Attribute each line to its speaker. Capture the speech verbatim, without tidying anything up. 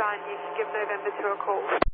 Speaker 1: fine. You can give November two a call.